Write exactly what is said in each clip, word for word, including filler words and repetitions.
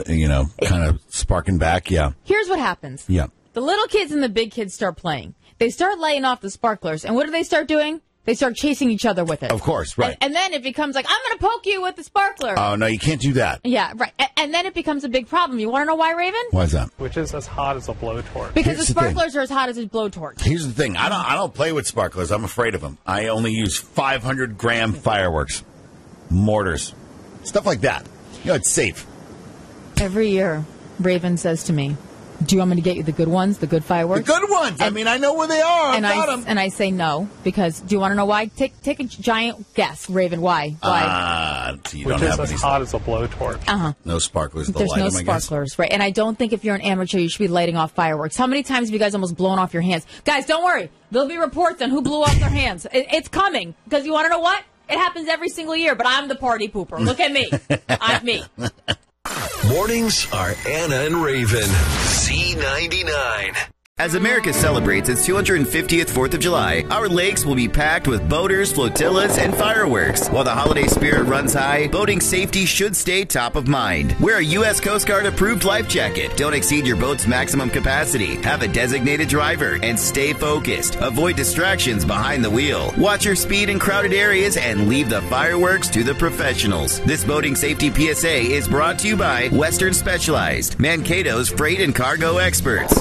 you know, kind of sparking back. Yeah. Here's what happens. Yeah. The little kids and the big kids start playing. They start lighting off the sparklers. And what do they start doing? They start chasing each other with it. Of course, right. And, and then it becomes like, I'm going to poke you with the sparkler. Oh, no, you can't do that. Yeah, right. And, and then it becomes a big problem. You want to know why, Raven? Why is that? Which is as hot as a blowtorch. Because Here's the the thing. sparklers are as hot as a blowtorch. Here's the thing. I don't I don't play with sparklers. I'm afraid of them. I only use five hundred gram fireworks, mortars, stuff like that. You know, it's safe. Every year, Raven says to me, do you want me to get you the good ones, the good fireworks? The good ones. And, I mean, I know where they are. I've and got I, them. And I say no, because do you want to know why? Take take a giant guess, Raven. Why? Why? Ah, you Which don't is have as any. hot as a blowtorch. Uh-huh. No sparklers to There's light no them, I guess. sparklers, right? And I don't think if you're an amateur, you should be lighting off fireworks. How many times have you guys almost blown off your hands? Guys, don't worry. There'll be reports on who blew off their hands. It, it's coming. Because you want to know what? It happens every single year, but I'm the party pooper. Look at me. I'm me. Mornings are Anna and Raven. C ninety-nine. As America celebrates its two hundred fiftieth fourth of July, our lakes will be packed with boaters, flotillas, and fireworks. While the holiday spirit runs high, boating safety should stay top of mind. Wear a U S Coast Guard approved life jacket. Don't exceed your boat's maximum capacity. Have a designated driver and stay focused. Avoid distractions behind the wheel. Watch your speed in crowded areas and leave the fireworks to the professionals. This boating safety P S A is brought to you by Western Specialized, Mankato's freight and cargo experts.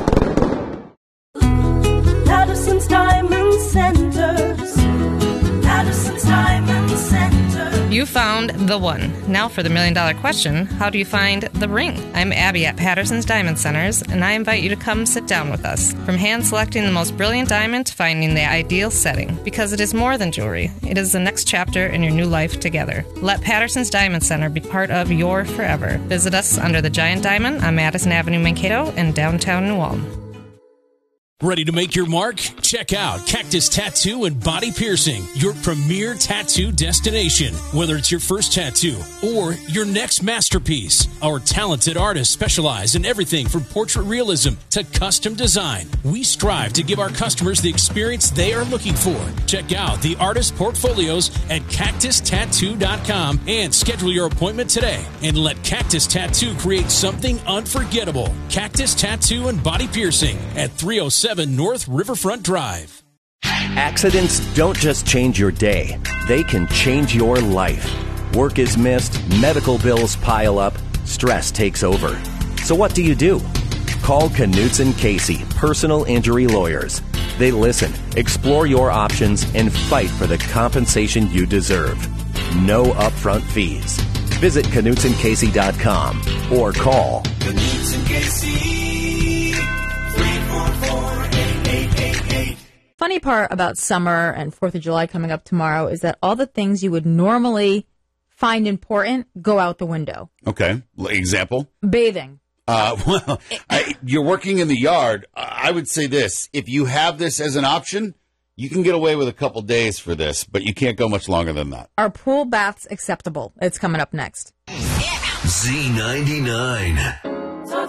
Patterson's Diamond Centers. Patterson's Diamond Center. You found the one. Now for the million dollar question, how do you find the ring? I'm Abby at Patterson's Diamond Centers, and I invite you to come sit down with us. From hand selecting the most brilliant diamond to finding the ideal setting. Because it is more than jewelry. It is the next chapter in your new life together. Let Patterson's Diamond Center be part of your forever. Visit us under the Giant Diamond on Madison Avenue, Mankato in downtown New Ulm. Ready to make your mark? Check out Cactus Tattoo and Body Piercing, your premier tattoo destination. Whether it's your first tattoo or your next masterpiece, our talented artists specialize in everything from portrait realism to custom design. We strive to give our customers the experience they are looking for. Check out the artist portfolios at cactus tattoo dot com and schedule your appointment today. And let Cactus Tattoo create something unforgettable. Cactus Tattoo and Body Piercing at three oh seven North Riverfront Drive. Accidents don't just change your day, they can change your life. Work is missed, medical bills pile up, stress takes over. So what do you do? Call Knutson Casey, personal injury lawyers. They listen, explore your options, and fight for the compensation you deserve. No upfront fees. Visit knutson casey dot com or call Knutson Casey, three four four, eight eight eight eight. Funny part about summer and fourth of July coming up tomorrow is that all the things you would normally find important go out the window. Okay. L- Example? Bathing. Uh, well, I, you're working in the yard. I would say this. If you have this as an option, you can get away with a couple days for this, but you can't go much longer than that. Are pool baths acceptable? It's coming up next. Z ninety-nine.